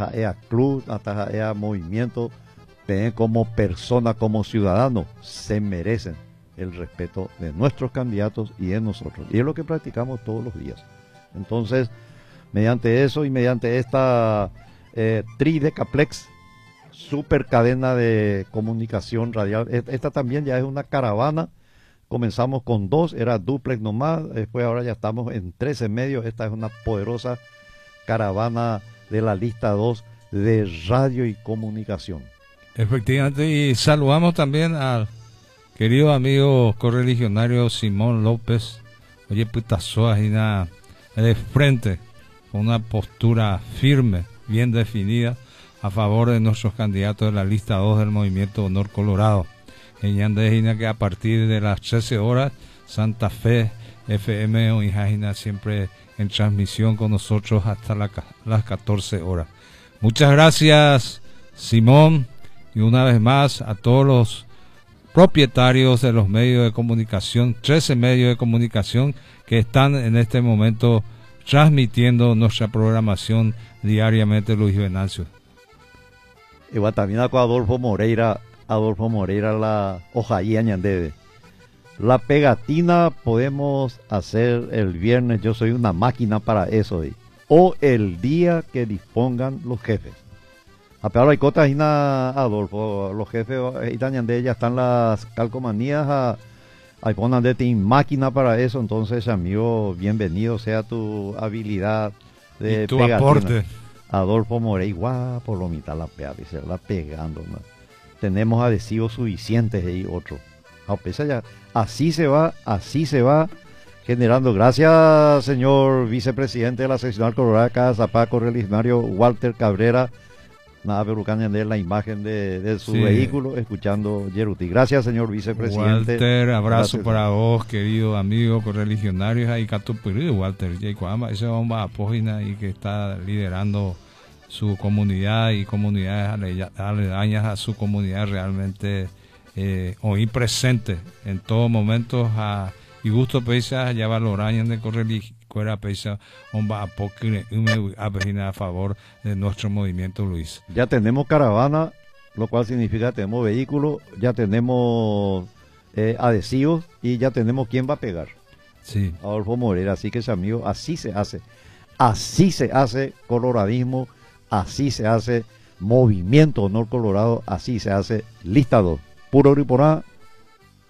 Atajaea Club, Atajaea Movimiento, como persona, como ciudadano, se merecen el respeto de nuestros candidatos y de nosotros. Y es lo que practicamos todos los días. Entonces, mediante eso y mediante esta Tridecaplex, super cadena de comunicación radial, esta también ya es una caravana. Comenzamos con 2, era duplex nomás, después ahora ya estamos en 13 medios. Esta es una poderosa caravana de la lista 2 de radio y comunicación. Efectivamente, y saludamos también al querido amigo correligionario Simón López. Oye, putazoa, y nada, de frente, con una postura firme, bien definida, a favor de nuestros candidatos de la lista 2 del Movimiento Honor Colorado. En que a partir de las 13 horas, Santa Fe FM o Injajina siempre en transmisión con nosotros hasta las 14 horas. Muchas gracias, Simón, y una vez más a todos los propietarios de los medios de comunicación, 13 medios de comunicación que están en este momento transmitiendo nuestra programación diariamente, Luis Venancio. Igual también a Adolfo Moreira, la Ojaía Ñandede. La pegatina podemos hacer el viernes, yo soy una máquina para eso, o el día que dispongan los jefes. A peor hay cotas, Adolfo, los jefes Ñandede ya están las calcomanías, hay ponen de ti máquina para eso. Entonces, amigo, bienvenido sea tu habilidad de y tu pegatina. Aporte. Adolfo Moreira, guapo, lo mitad la pega, dice, la pegando, ¿no? Tenemos adhesivos suficientes y otro. A pesar ya, así se va generando. Gracias, señor vicepresidente de la seccional colorada de Cazapá, correligionario Walter Cabrera. Nada, perucana de la imagen de su vehículo, escuchando Yeruti. Gracias, señor vicepresidente. Walter, abrazo gracias para vos, querido amigo correligionario. Ahí Catupiri, Walter, ese hombre apógina y que está liderando su comunidad y comunidades aledañas a su comunidad realmente hoy presente en todo momento y gusto pesa ya valorañan de correligionario. A favor de nuestro movimiento, Luis. Ya tenemos caravana, lo cual significa que tenemos vehículos, ya tenemos adhesivos y ya tenemos quién va a pegar. Sí. Adolfo Moreira, así que ese amigo, así se hace coloradismo, así se hace movimiento Honor Colorado, así se hace lista 2. Puro Riporá,